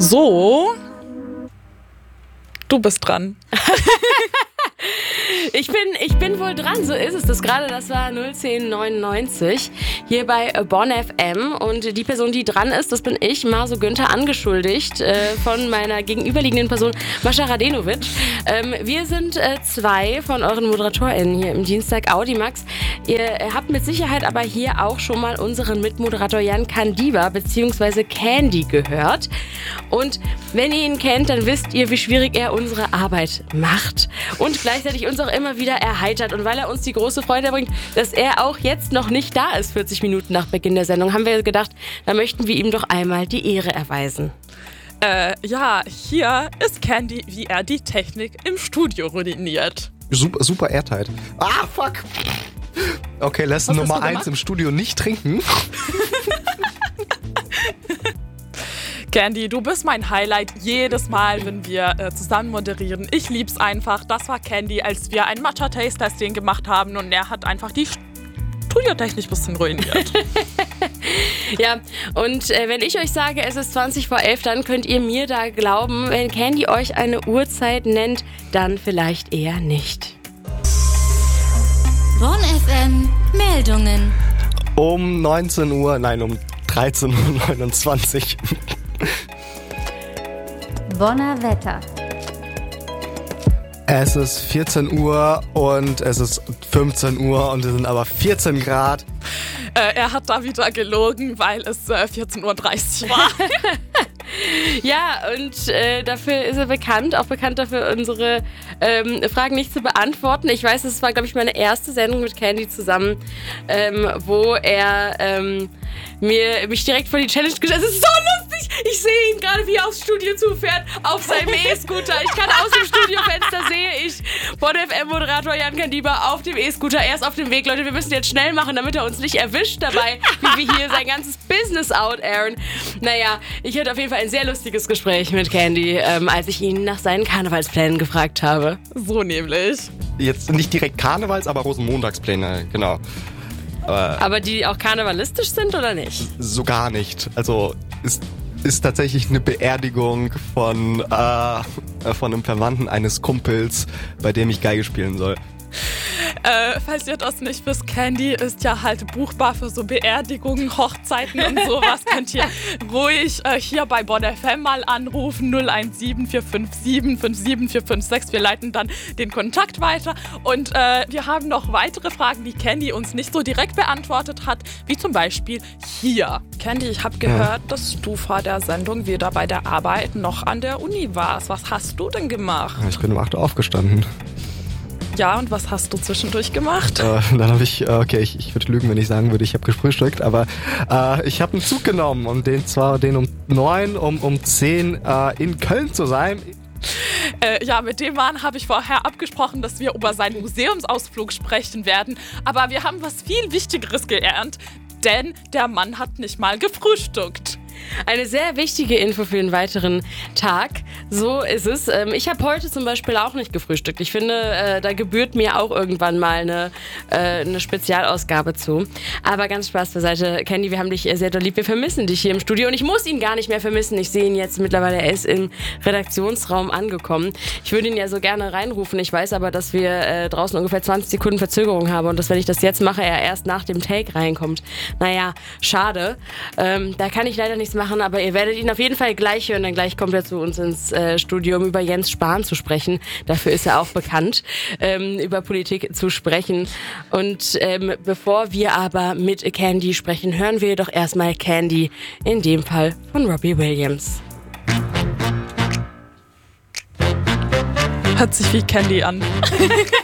So, du bist dran. Ich bin wohl dran, so ist es. Das war 01099 hier bei Bonn FM. Und die Person, die dran ist, das bin ich, Marso Günther, angeschuldigt von meiner gegenüberliegenden Person, Mascha Radenovic. Wir sind zwei von euren ModeratorInnen hier im Dienstag Audimax. Ihr habt mit Sicherheit aber hier auch schon mal unseren Mitmoderator Jan Kandiva bzw. Candy gehört. Und wenn ihr ihn kennt, dann wisst ihr, wie schwierig er unsere Arbeit macht. Und gleichzeitig uns auch immer wieder erheitert. Und weil er uns die große Freude bringt, dass er auch jetzt noch nicht da ist, 40 Minuten nach Beginn der Sendung, haben wir gedacht, da möchten wir ihm doch einmal die Ehre erweisen. Ja, hier ist Candy, wie er die Technik im Studio ruiniert. Super Airtight. Ah, fuck! Okay, Lesson Nummer 1 im Studio nicht trinken. Candy, du bist mein Highlight jedes Mal, wenn wir zusammen moderieren. Ich lieb's einfach. Das war Candy, als wir ein Matcha-Taste-Testing gemacht haben und er hat einfach die Studiotechnik ein bisschen ruiniert. Ja, und wenn ich euch sage, es ist 20 vor 11, dann könnt ihr mir da glauben. Wenn Candy euch eine Uhrzeit nennt, dann vielleicht eher nicht. Bonn FM Meldungen. Um 19 Uhr, nein, um 13.29 Uhr. Bonner Wetter. Es ist 14 Uhr und es ist 15 Uhr und es sind aber 14 Grad. Er hat da wieder gelogen, weil es 14.30 Uhr war. Ja, und dafür ist er bekannt, auch bekannt dafür, unsere Fragen nicht zu beantworten. Ich weiß, es war, glaube ich, meine erste Sendung mit Candy zusammen, wo er mich direkt vor die Challenge gestellt hat. Es ist so lustig! Ich sehe ihn gerade, wie er aufs Studio zufährt, auf seinem E-Scooter. Ich kann aus dem Studiofenster sehe ich Bonn FM-Moderator Jan Kandiva auf dem E-Scooter. Er ist auf dem Weg. Leute, wir müssen jetzt schnell machen, damit er uns nicht erwischt dabei, wie wir hier sein ganzes Business out-airen. Naja, ich hatte auf jeden Fall ein sehr lustiges Gespräch mit Candy, als ich ihn nach seinen Karnevalsplänen gefragt habe. So nämlich. Jetzt nicht direkt Karnevals, aber Rosenmontagspläne, genau. Aber die auch karnevalistisch sind oder nicht? So gar nicht. Also ist tatsächlich eine Beerdigung von einem Verwandten eines Kumpels, bei dem ich Geige spielen soll. Falls ihr das nicht wisst, Candy ist ja halt buchbar für so Beerdigungen, Hochzeiten und sowas. Könnt ihr ruhig hier bei Bonn FM mal anrufen, 017 457 57456. Wir leiten dann den Kontakt weiter. Und wir haben noch weitere Fragen, die Candy uns nicht so direkt beantwortet hat, wie zum Beispiel hier. Candy, ich habe gehört, dass du vor der Sendung weder bei der Arbeit noch an der Uni warst. Was hast du denn gemacht? Ich bin um 8 Uhr aufgestanden. Ja, und was hast du zwischendurch gemacht? Dann habe ich, ich würde lügen, wenn ich sagen würde, ich habe gefrühstückt, aber ich habe einen Zug genommen, um um 9, um 10 in Köln zu sein. Ja, mit dem Mann habe ich vorher abgesprochen, dass wir über seinen Museumsausflug sprechen werden. Aber wir haben was viel Wichtigeres gelernt, denn der Mann hat nicht mal gefrühstückt. Eine sehr wichtige Info für den weiteren Tag. So ist es. Ich habe heute zum Beispiel auch nicht gefrühstückt. Ich finde, da gebührt mir auch irgendwann mal eine Spezialausgabe zu. Aber ganz Spaß beiseite. Candy, wir haben dich sehr doll lieb. Wir vermissen dich hier im Studio und ich muss ihn gar nicht mehr vermissen. Ich sehe ihn jetzt mittlerweile, er ist im Redaktionsraum angekommen. Ich würde ihn ja so gerne reinrufen. Ich weiß aber, dass wir draußen ungefähr 20 Sekunden Verzögerung haben und dass, wenn ich das jetzt mache, er erst nach dem Take reinkommt. Naja, schade. Da kann ich leider nichts machen, aber ihr werdet ihn auf jeden Fall gleich hören, dann gleich kommt er zu uns ins Studio, um über Jens Spahn zu sprechen. Dafür ist er auch bekannt, über Politik zu sprechen. Und bevor wir aber mit Candy sprechen, hören wir doch erstmal Candy, in dem Fall von Robbie Williams. Hört sich wie Candy an.